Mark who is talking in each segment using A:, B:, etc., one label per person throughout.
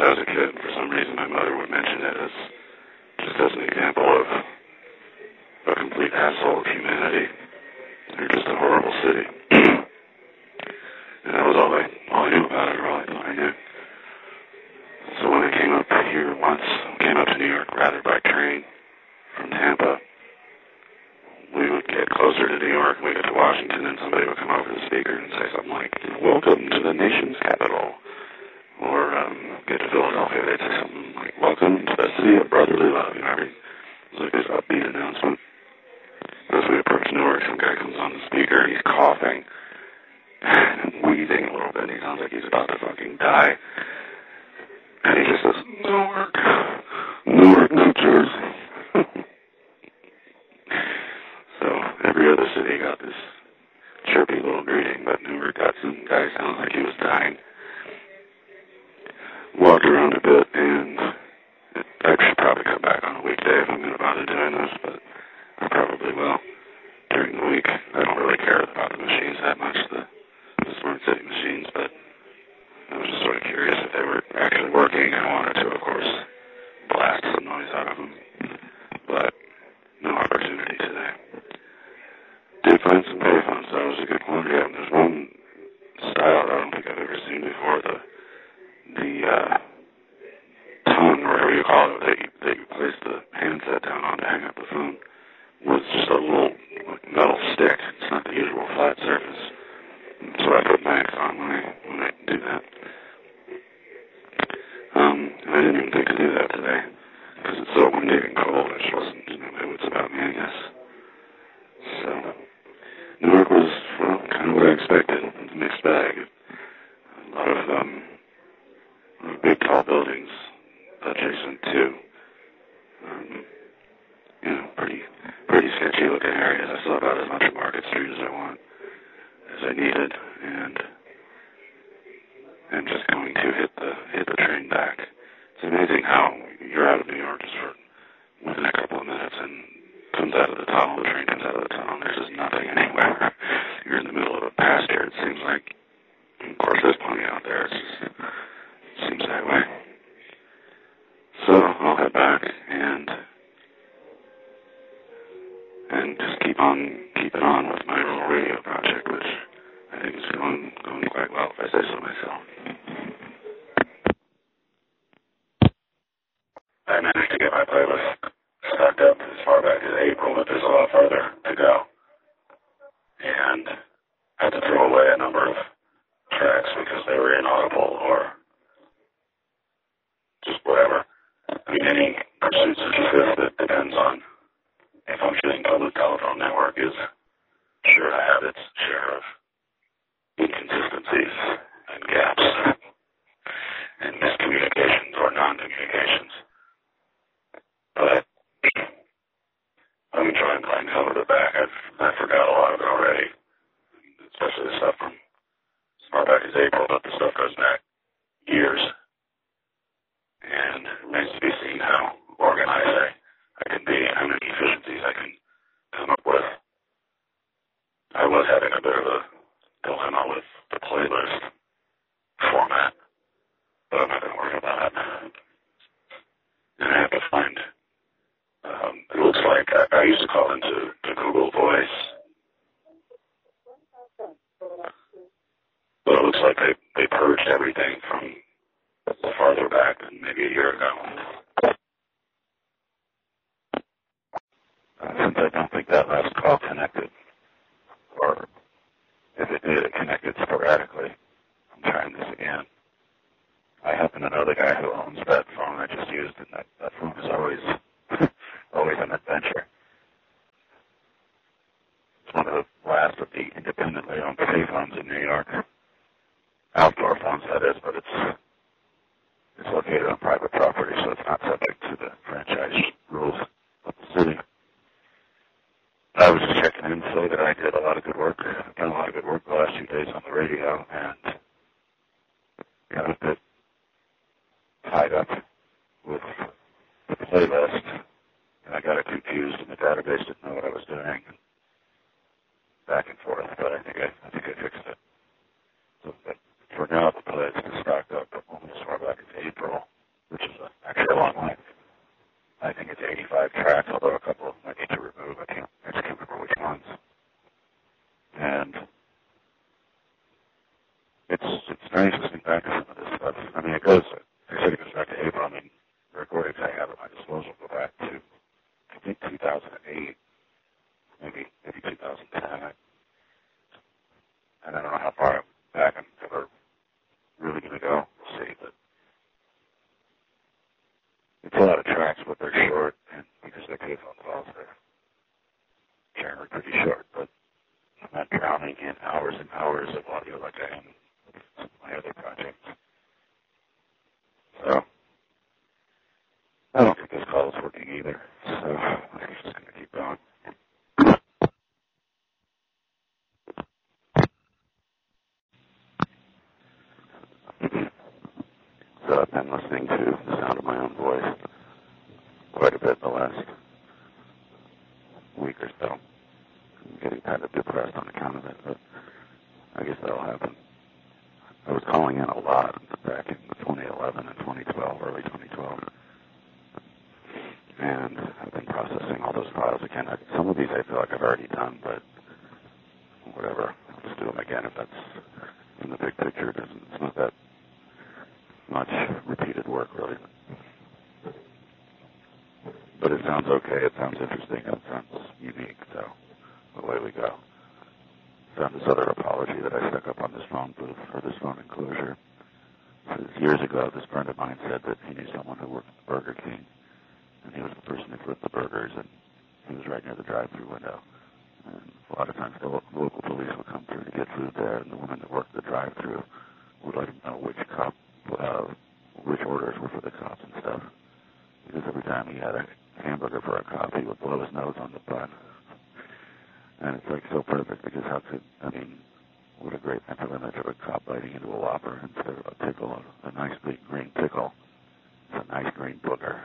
A: I was a kid, for some reason my mother would mention it as just as an example of a complete asshole of humanity. They're just a horrible city. And that was all I knew about it, or all I thought I knew. So when I came up here once, came up to New York rather by train from Tampa, we would get closer to New York, and we'd get to Washington, and somebody would come over the speaker and say something like, "Welcome to the nation's capital." Or get to Philadelphia, they'd say something like, "Welcome to the city of brotherly love." You know, it was like this upbeat announcement. As we approach Newark, some guy comes on the speaker, and he's coughing and wheezing a little bit, and he sounds like he's about to fucking die. And he just says, "Newark, Newark, New Jersey." So every other city got this chirpy little greeting, but Newark got some guy sounds like he was dying. Walked around a bit, and I should probably come back on a weekday if I'm going to bother doing this, but I probably will during the week. I don't really care about the machines that much, the smart city machines, but I was just sort of curious if they were actually working. I wanted to, of course, blast some noise out of them, but no opportunity today. Did find some payphones, though. It was a good quantity of them. There's one style that I don't think I've ever seen before, the tongue, or whatever you call it, that you place the handset down on to hang up the phone, was just a little metal stick. It's not the usual flat surface. So I put mags on when I do that. And I didn't even think to do that today, because it's so windy and cold. I just wasn't, it was about me, I guess. So, New York was, well, kind of what I expected. A mixed bag. A lot of big, tall buildings adjacent to, pretty sketchy looking areas. I saw about as much of Market Street as I want, as I needed, and just going to hit the train back. It's amazing how you're out of New York just for within a couple of minutes, and comes out of the tunnel, the train comes out of the tunnel, and there's just nothing anywhere. You're in the middle of a pasture, it seems like. Of course, there's plenty out there. It seems that way. So I'll head back and just keep it on with my little radio project, which I think is going quite well, if I say so myself. I managed to get my playlist stacked up as far back as April, but there's a lot further to go. And I had to throw away a number of tracks because they were inaudible or just whatever. I mean, any pursuit such as this that depends on a functioning public telephone network is sure to have its share of inconsistencies and gaps and miscommunications or non-communications. But let me try and find some of it back. I forgot a lot of it already, especially the stuff from as far back as April, but the stuff goes back years. And it remains to be seen how organized I can be and how many efficiencies I can come up with. I was having a bit of a dilemma with the playlist format, but I'm not going to worry about it. And I have to find, it looks like, I used to call into Google Voice, but it looks like they purged everything from farther back than maybe a year ago. Since I don't think that last call connected, or if it did, it connected sporadically. I'm trying this again. I happen to know the guy who owns that phone I just used, and that phone is always an adventure. It's one of the last of the independently owned payphones in New York. Outdoor phones, that is, but it's located on private property, so it's not subject to the franchise rules of the city. I was just checking in to say that I did a lot of good work. I've done a lot of good work the last few days on the radio, and got a bit tied up with the playlist, and I got it confused, and the database didn't know what I was doing, back and forth. But I think I fixed it. So, but for now, the playlist is stocked up only as far back as April. which is actually a long line. I think it's 85 tracks, although a couple of them I need to remove. I just can't remember which ones. And it's nice listening back to some of this stuff. I mean, it goes back to April. I mean, the recordings I have at my disposal go back to, I think, 2008, maybe 2010. And I don't know how far back I'm ever really going to go. We'll see, but it's a lot of tracks, but they're short, and because they're payphone calls, they're generally pretty short, but I'm not drowning in hours and hours of audio like I am with some of my other projects. So, I don't think this call is working either, so I'm just going to keep going. So I've been listening to the sound of my own voice quite a bit the last week or so. I'm getting kind of depressed on account of it, but I guess that'll happen. I was calling in a lot back in 2011 and 2012, early 2012. And I've been processing all those files again. Some of these I feel like I've already done, but whatever. I'll just do them again if that's in the big picture. It's not that much repeated work, really. But it sounds okay. It sounds interesting. It sounds unique, so away we go. Found this other apology that I stuck up on this phone booth, or this phone enclosure. Years ago, this friend of mine said that he knew someone who worked at Burger King, and he was the person who flipped the burgers, and he was right near the drive-thru window. And a lot of times the local police would come through to get food there, and the woman that worked the drive-thru would let him know which orders were for the cops and stuff. Because every time he had a hamburger for a cop, he would blow his nose on the bun. And it's like so perfect because what a great mental image of a cop biting into a Whopper instead of a pickle, a nice big green pickle. It's a nice green booger.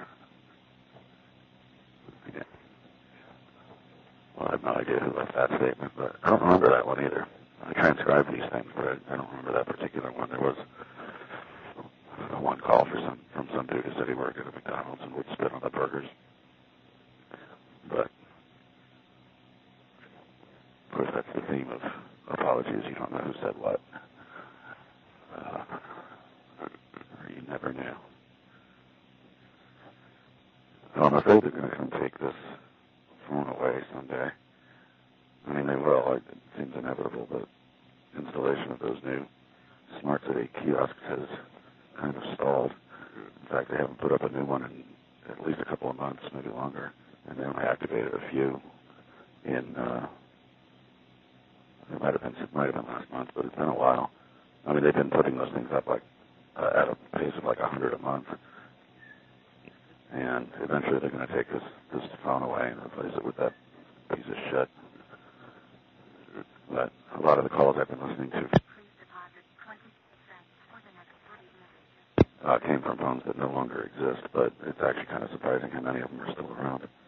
A: Yeah. Well, I have no idea who left that statement, but I don't remember that one either. I transcribe these things, but I don't remember that particular one. There was one call from some dude who said he worked at a McDonald's and would spit on the burgers. But, of course, that's the theme of apologies. You don't know who said what. Or you never knew. So I'm afraid they're going to come take this phone away someday. I mean, they will. It seems inevitable, but installation of those new Smart City kiosks has kind of stalled. In fact, they haven't put up a new one in at least a couple of months, maybe longer. And they only activated a few in, it might have been last month, but it's been a while. I mean, they've been putting those things up at a pace of 100 a month. And eventually they're going to take this phone away and replace it with that piece of shit. But a lot of the calls I've been listening to came from phones that no longer exist, but it's actually kind of surprising how many of them are still around.